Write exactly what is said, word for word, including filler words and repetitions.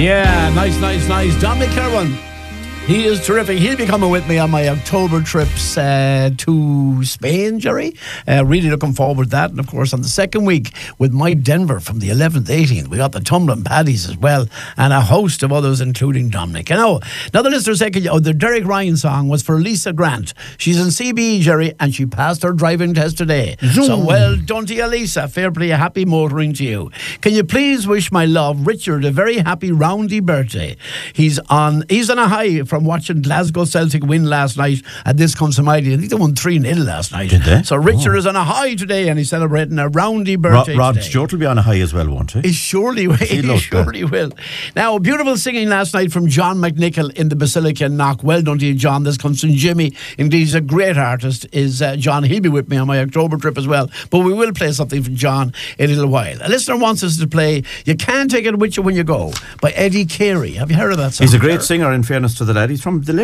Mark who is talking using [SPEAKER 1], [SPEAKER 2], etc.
[SPEAKER 1] Yeah, nice, nice, nice. Dominic Kerwin. He is terrific. He'll be coming with me on my October trips uh, to Spain, Jerry. Uh, really looking forward to that. And, of course, on the second week with Mike Denver from the eleventh, eighteenth. We got the Tumbling Paddies as well and a host of others, including Dominic. You know, now the listener said, oh, the Derek Ryan song was for Lisa Grant. She's in C B E, Jerry, and she passed her driving test today. Zoom. So, well done to you, Lisa. Fair play, happy motoring to you. Can you please wish my love, Richard, a very happy roundy birthday? He's on, he's on a high from watching Glasgow Celtic win last night at this Consomighty. I think they won three nil last night.
[SPEAKER 2] Did they?
[SPEAKER 1] So Richard
[SPEAKER 2] oh.
[SPEAKER 1] is on a high today and he's celebrating a roundy birthday
[SPEAKER 2] Rod, Rod
[SPEAKER 1] today.
[SPEAKER 2] Stewart will be on a high as well, won't he?
[SPEAKER 1] He surely will. He, he surely will. Now, beautiful singing last night from John McNichol in the Basilica in Knock. Well done to you, John. This comes from Jimmy. Indeed, he's a great artist, is uh, John. He'll be with me on my October trip as well. But we will play something from John in a little while. A listener wants us to play You Can't Take It With You When You Go by Eddie Carey. Have you heard of that song?
[SPEAKER 2] He's a great singer, in fairness to the lad. He's from the